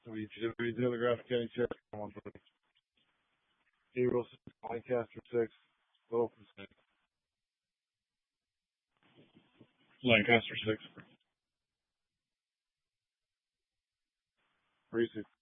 WGW Telegraph County Sheriff, 130. Gabriel 6, Lancaster 6, Wilson 6. Lancaster 6. 3-6.